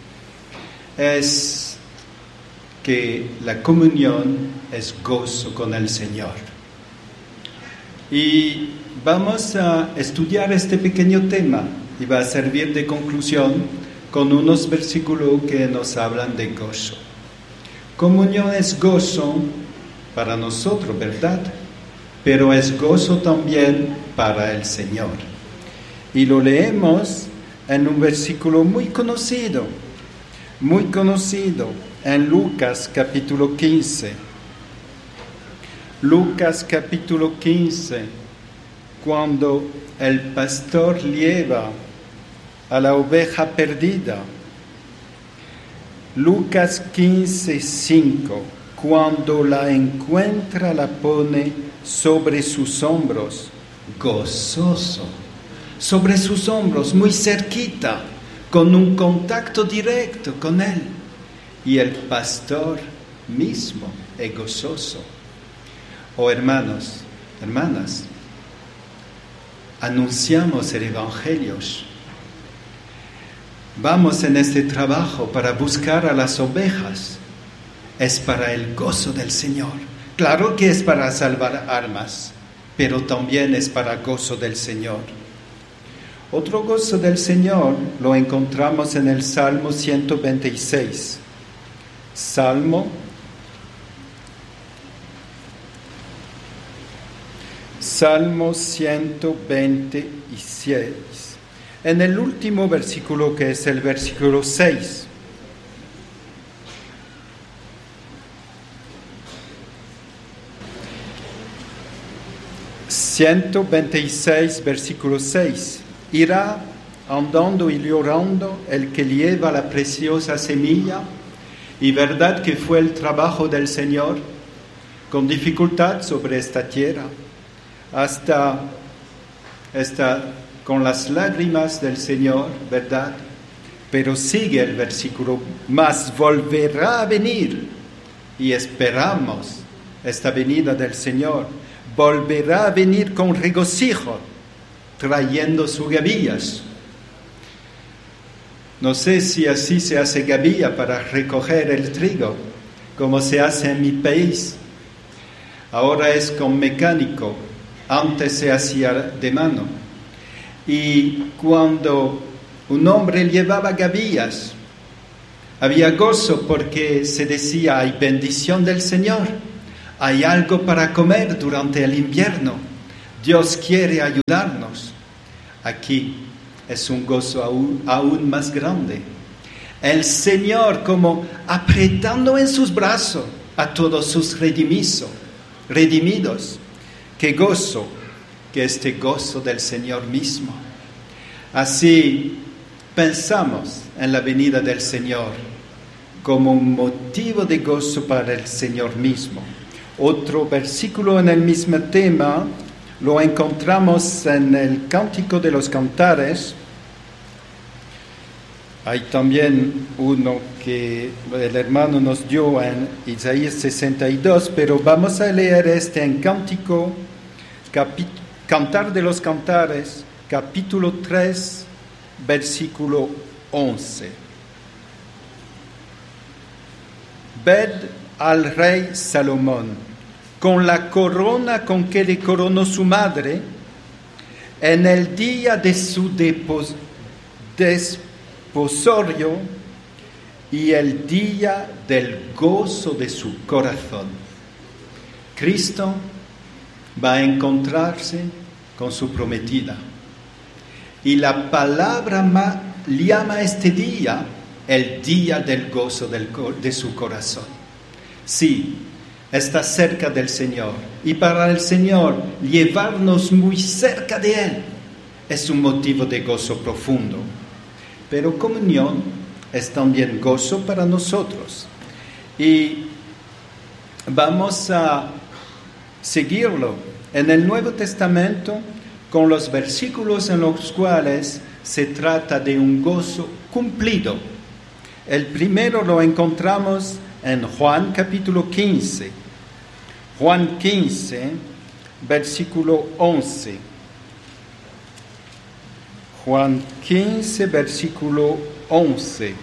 Speaker 2: Es que la comunión es gozo con el Señor. Y vamos a estudiar este pequeño tema y va a servir de conclusión con unos versículos que nos hablan de gozo. Comunión es gozo para nosotros, ¿verdad? Pero es gozo también para el Señor. Y lo leemos en un versículo muy conocido, muy conocido, en Lucas capítulo quince. Lucas capítulo quince, cuando el pastor lleva a la oveja perdida. Lucas quince, cinco, cuando la encuentra, la pone sobre sus hombros, gozoso, sobre sus hombros, muy cerquita, con un contacto directo con él. Y el pastor mismo es gozoso. Oh hermanos, hermanas, anunciamos el Evangelio. Vamos en este trabajo para buscar a las ovejas. Es para el gozo del Señor. Claro que es para salvar almas, pero también es para gozo del Señor. Otro gozo del Señor lo encontramos en el Salmo ciento veintiséis. Salmo Salmo ciento veintiséis. En el último versículo, que es el versículo seis. ciento veintiséis, versículo seis. Irá andando y llorando el que lleva la preciosa semilla. Y verdad que fue el trabajo del Señor con dificultad sobre esta tierra, hasta, hasta con las lágrimas del Señor, ¿verdad? Pero sigue el versículo, mas volverá a venir, y esperamos esta venida del Señor, volverá a venir con regocijo, trayendo sus gavillas. No sé si así se hace gavilla para recoger el trigo, como se hace en mi país. Ahora es con mecánico, antes se hacía de mano. Y cuando un hombre llevaba gavillas, había gozo porque se decía, hay bendición del Señor. hay algo para comer durante el invierno. Dios quiere ayudarnos. Aquí es un gozo aún, aún más grande. El Señor como apretando en sus brazos a todos sus redimisos, redimidos. Qué gozo, que este gozo del Señor mismo. Así pensamos en la venida del Señor como un motivo de gozo para el Señor mismo. Otro versículo en el mismo tema lo encontramos en el Cántico de los Cantares. Hay también uno que el hermano nos dio en Isaías sesenta y dos, pero vamos a leer este en Cántico, capi, Cantar de los Cantares, capítulo tres, versículo once. Ved al rey Salomón, con la corona con que le coronó su madre, en el día de su depos, desposorio y el día del gozo de su corazón. Cristo va a encontrarse con su prometida. Y la palabra llama este día el día del gozo del, de su corazón. Sí, está cerca del Señor. Y para el Señor, llevarnos muy cerca de Él es un motivo de gozo profundo. Pero comunión es también gozo para nosotros. Y vamos a seguirlo en el Nuevo Testamento con los versículos en los cuales se trata de un gozo cumplido. El primero lo encontramos en Juan capítulo quince. Juan quince, versículo once. Juan quince, versículo once.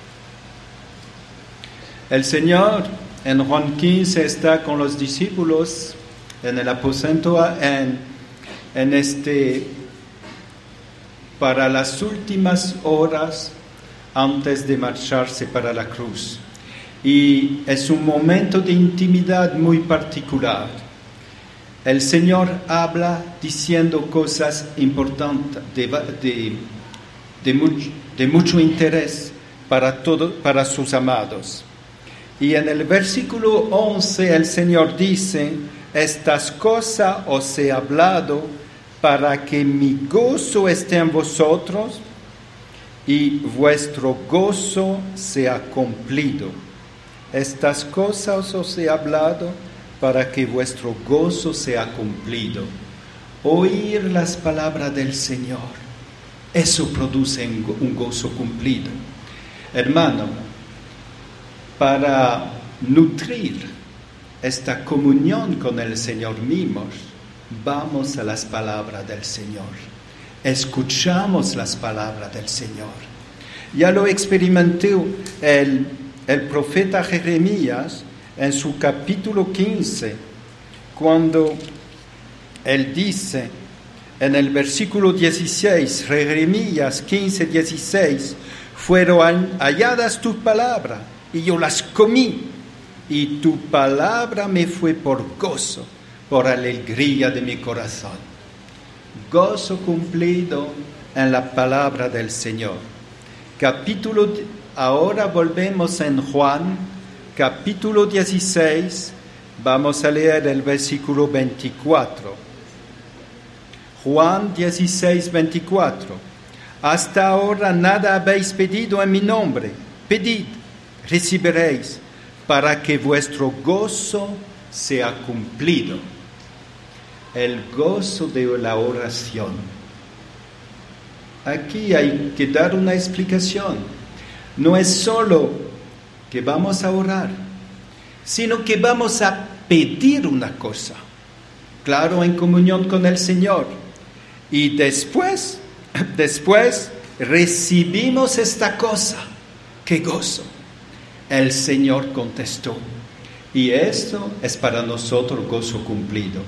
Speaker 2: El Señor en Juan quince está con los discípulos en el aposento en, en este para las últimas horas antes de marcharse para la cruz. Y es un momento de intimidad muy particular. El Señor habla diciendo cosas importantes, de, de, de, mucho, de mucho interés para, todo, para sus amados. Y en el versículo once el Señor dice: estas cosas os he hablado para que mi gozo esté en vosotros y vuestro gozo sea cumplido. Estas cosas os he hablado para que vuestro gozo sea cumplido. Oír las palabras del Señor, eso produce un gozo cumplido. Hermano, para nutrir esta comunión con el Señor mismo, vamos a las palabras del Señor. Escuchamos las palabras del Señor. Ya lo experimentó el, el profeta Jeremías en su capítulo quince, cuando él dice en el versículo dieciséis, Jeremías quince, dieciséis, fueron halladas tus palabras y yo las comí, y tu palabra me fue por gozo, por alegría de mi corazón. Gozo cumplido en la palabra del Señor. Capítulo, ahora volvemos en Juan, capítulo dieciséis, vamos a leer el versículo veinticuatro. Juan dieciséis, veinticuatro. Hasta ahora nada habéis pedido en mi nombre. Pedid, recibiréis, para que vuestro gozo sea cumplido. El gozo de la oración. Aquí hay que dar una explicación. No es solo que vamos a orar, sino que vamos a pedir una cosa, claro, en comunión con el Señor. Y después, después recibimos esta cosa. ¡Qué gozo! El Señor contestó. Y esto es para nosotros gozo cumplido.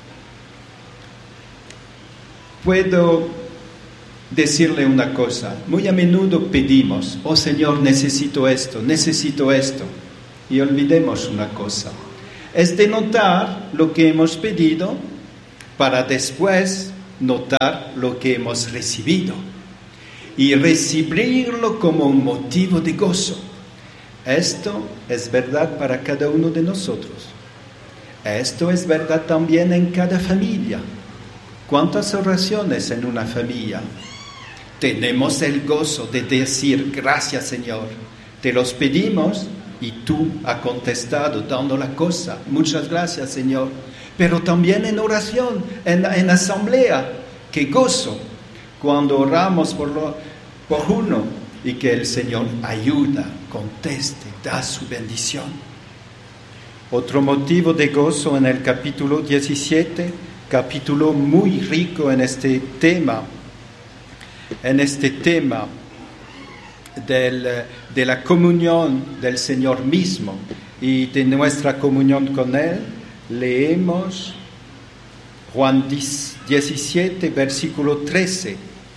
Speaker 2: Puedo decirle una cosa. Muy a menudo pedimos: oh Señor, necesito esto, necesito esto. Y olvidemos una cosa. es de notar lo que hemos pedido para después notar lo que hemos recibido y recibirlo como un motivo de gozo. Esto es verdad para cada uno de nosotros. Esto es verdad también en cada familia. ¿Cuántas oraciones en una familia? Tenemos el gozo de decir gracias, Señor. Te los pedimos y tú has contestado dando la cosa. Muchas gracias, Señor. Pero también en oración, en, en asamblea. Qué gozo cuando oramos por, lo, por uno y que el Señor ayuda, conteste, da su bendición. Otro motivo de gozo en el capítulo diecisiete, capítulo muy rico en este tema, en este tema del, de la comunión del Señor mismo y de nuestra comunión con Él. Leemos Juan diecisiete, versículo trece.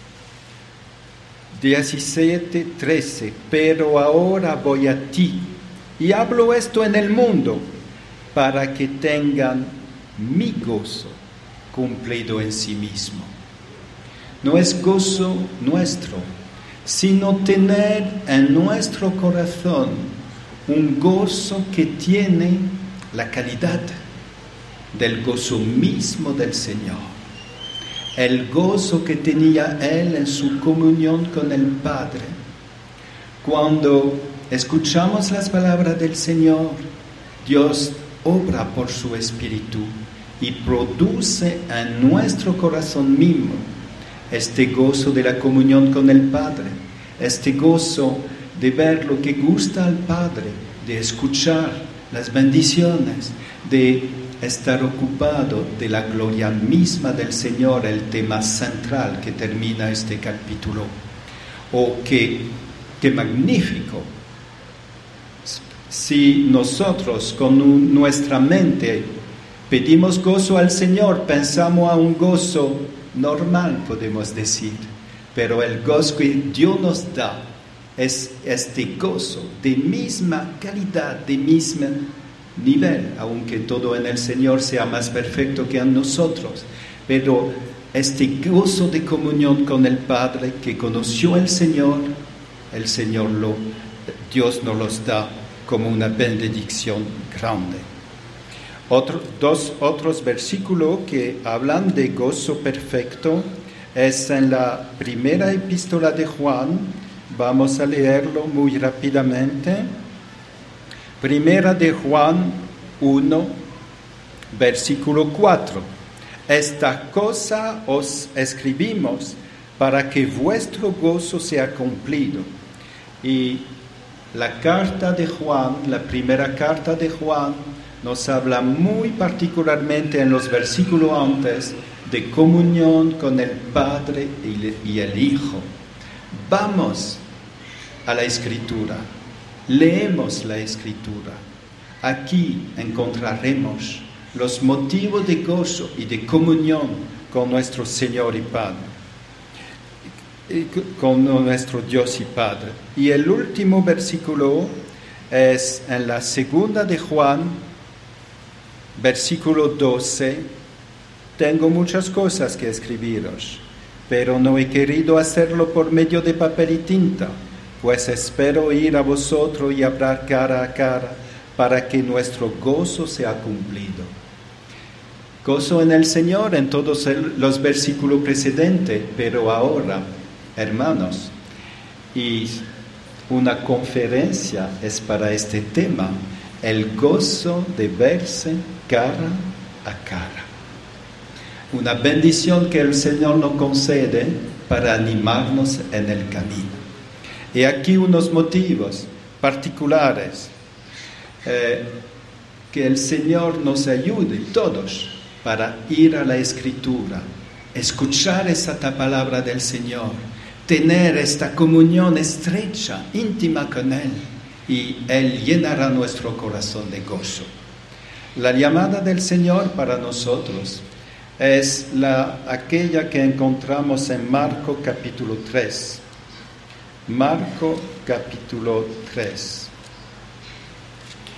Speaker 2: diecisiete, trece. Pero ahora voy a ti y hablo esto en el mundo para que tengan mi gozo cumplido en sí mismo. No es gozo nuestro, sino tener en nuestro corazón un gozo que tiene la calidad del gozo mismo del Señor. El gozo que tenía Él en su comunión con el Padre. Cuando escuchamos las palabras del Señor, Dios obra por su Espíritu y produce en nuestro corazón mismo este gozo de la comunión con el Padre, este gozo de ver lo que gusta al Padre, de escuchar las bendiciones, de estar ocupado de la gloria misma del Señor, el tema central que termina este capítulo. Oh, qué, qué magnífico. Si nosotros con un, nuestra mente pedimos gozo al Señor, pensamos a un gozo normal, podemos decir, pero el gozo que Dios nos da es este gozo de misma calidad, de mismo nivel, aunque todo en el Señor sea más perfecto que en nosotros, pero este gozo de comunión con el Padre que conoció el Señor, el Señor lo, Dios nos los da como una bendición grande. Otro, dos otros versículos que hablan de gozo perfecto es en la primera epístola de Juan. Vamos a leerlo muy rápidamente. Primera de Juan uno, versículo cuatro. Esta cosa os escribimos para que vuestro gozo sea cumplido. Y la carta de Juan, la primera carta de Juan, nos habla muy particularmente en los versículos antes de comunión con el Padre y el Hijo. Vamos a la Escritura, leemos la Escritura. Aquí encontraremos los motivos de gozo y de comunión con nuestro Señor y Padre, con nuestro Dios y Padre. Y el último versículo es en la segunda de Juan, versículo doce. Tengo muchas cosas que escribiros, pero no he querido hacerlo por medio de papel y tinta, pues espero ir a vosotros y hablar cara a cara para que nuestro gozo sea cumplido. Gozo en el Señor en todos los versículos precedentes, pero ahora, hermanos, y una conferencia es para este tema, el gozo de verse cara a cara. Una bendición que el Señor nos concede para animarnos en el camino. Y aquí unos motivos particulares, eh, que el Señor nos ayude todos para ir a la Escritura, escuchar esa palabra del Señor, tener esta comunión estrecha, íntima con Él, y Él llenará nuestro corazón de gozo. La llamada del Señor para nosotros es la, aquella que encontramos en Marcos capítulo tres. Marcos capítulo tres.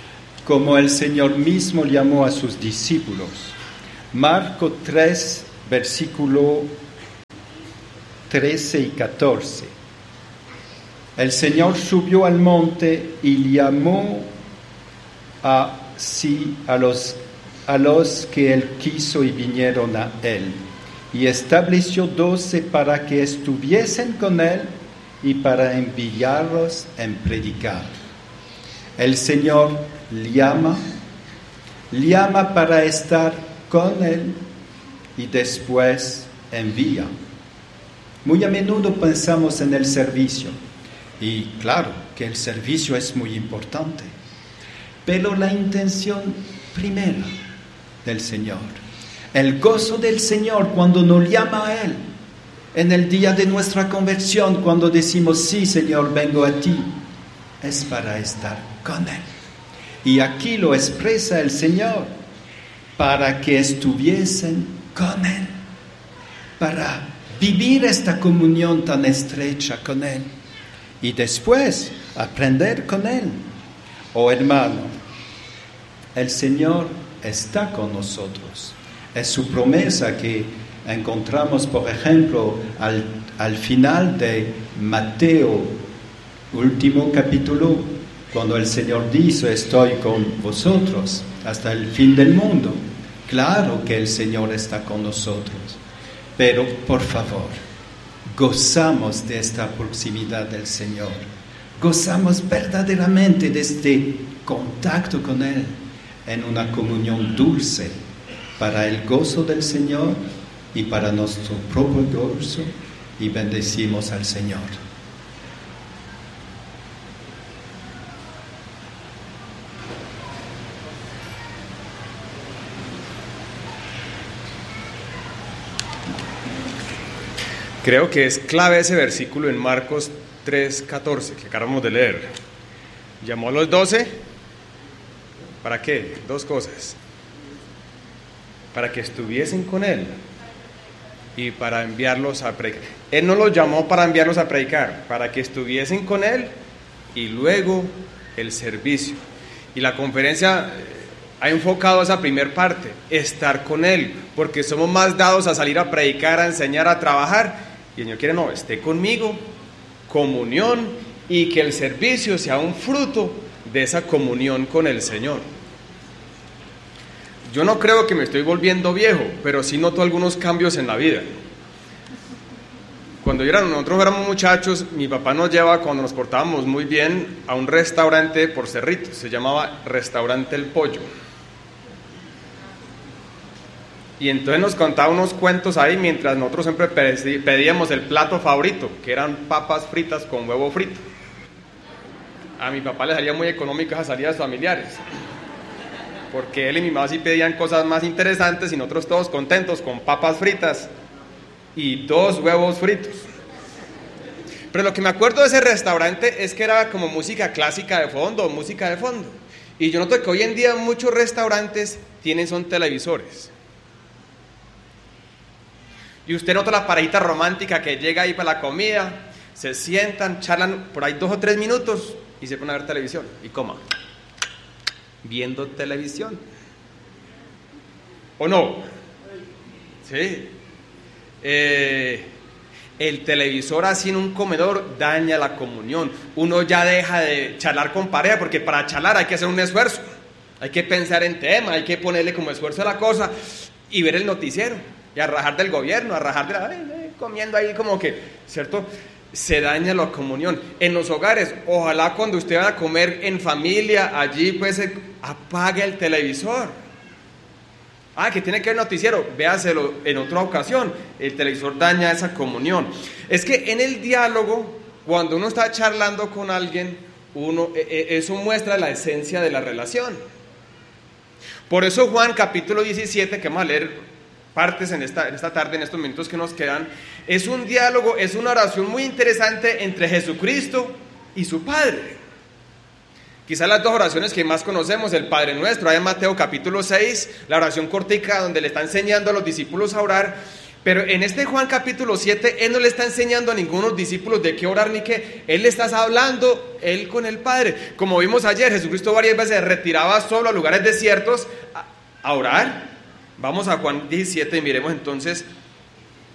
Speaker 2: como el Señor mismo llamó a sus discípulos. Marcos tres, versículo trece y catorce. El Señor subió al monte y llamó a sí a los, a los que Él quiso y vinieron a Él. Y estableció doce para que estuviesen con Él y para enviarlos en predicar. El Señor llama, llama para estar con Él y después envía. Muy a menudo pensamos en el servicio, y claro que el servicio es muy importante, pero la intención primera del Señor, el gozo del Señor cuando nos llama a Él, en el día de nuestra conversión, cuando decimos, sí, Señor, vengo a ti, es para estar con Él. Y aquí lo expresa el Señor, para que estuviesen con Él, para vivir esta comunión tan estrecha con Él y después aprender con Él. Oh hermano, el Señor está con nosotros. Es su promesa que encontramos, por ejemplo, al, al final de Mateo, último capítulo, cuando el Señor dice, estoy con vosotros hasta el fin del mundo. Claro que el Señor está con nosotros, pero por favor, gozamos de esta proximidad del Señor. Gozamos verdaderamente de este contacto con Él en una comunión dulce para el gozo del Señor y para nuestro propio gozo, y bendecimos al Señor.
Speaker 1: Creo que es clave ese versículo en Marcos tres catorce que acabamos de leer. Llamó a los doce, ¿para qué? Dos cosas. Para que estuviesen con Él y para enviarlos a predicar. Él no los llamó para enviarlos a predicar, para que estuviesen con Él y luego el servicio. Y la conferencia ha enfocado esa primer parte, estar con Él, porque somos más dados a salir a predicar, a enseñar, a trabajar. Y el Señor quiere, no, esté conmigo, comunión, y que el servicio sea un fruto de esa comunión con el Señor. Yo no creo que me estoy volviendo viejo, pero sí noto algunos cambios en la vida. Cuando yo era, nosotros éramos muchachos, mi papá nos llevaba, cuando nos portábamos muy bien, a un restaurante por Cerritos, se llamaba Restaurante El Pollo. Y entonces nos contaba unos cuentos ahí mientras nosotros siempre pedíamos el plato favorito, que eran papas fritas con huevo frito. A mi papá le salía muy económicas esas salidas familiares, porque él y mi mamá sí pedían cosas más interesantes y nosotros todos contentos con papas fritas y dos huevos fritos. Pero lo que me acuerdo de ese restaurante es que era como música clásica de fondo, música de fondo. Y yo noto que hoy en día muchos restaurantes tienen son televisores. Y usted nota la parejita romántica que llega ahí para la comida, se sientan, charlan por ahí dos o tres minutos y se ponen a ver televisión. ¿Y cómo? Viendo televisión. ¿O no? Sí. Eh, el televisor así en un comedor daña la comunión. Uno ya deja de charlar con pareja, porque para charlar hay que hacer un esfuerzo. Hay que pensar en tema, hay que ponerle como esfuerzo a la cosa y ver el noticiero. Y a rajar del gobierno, a rajar de la... Ay, ay, comiendo ahí como que, ¿cierto? Se daña la comunión. En los hogares, ojalá cuando usted vaya a comer en familia, allí pues apague el televisor. Ah, que tiene que ver noticiero, véaselo en otra ocasión. El televisor daña esa comunión. Es que en el diálogo, cuando uno está charlando con alguien, uno, eso muestra la esencia de la relación. Por eso Juan capítulo diecisiete, que vamos a leer partes en esta, en esta tarde, en estos minutos que nos quedan, es un diálogo, es una oración muy interesante entre Jesucristo y su Padre. Quizás las dos oraciones que más conocemos, el Padre Nuestro, hay en Mateo capítulo seis, la oración cortica donde le está enseñando a los discípulos a orar, Pero en este Juan capítulo siete, Él no le está enseñando a ninguno de los discípulos de qué orar ni qué. Él le está hablando, Él con el Padre. Como vimos ayer, Jesucristo varias veces se retiraba solo a lugares desiertos a, a orar. Vamos a Juan diecisiete y miremos entonces